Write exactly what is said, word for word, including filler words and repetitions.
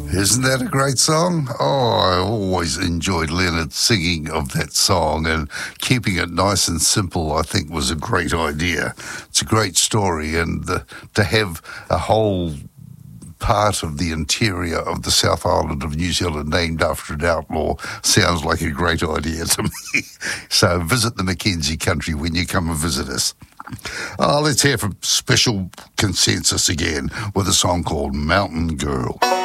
Isn't that a great song? Oh, I always enjoyed Leonard singing of that song, and keeping it nice and simple, I think, was a great idea. It's a great story, and the, to have a whole part of the interior of the South Island of New Zealand named after an outlaw sounds like a great idea to me. So visit the Mackenzie country when you come and visit us. Oh, let's hear from Special Consensus again with a song called Mountain Girl.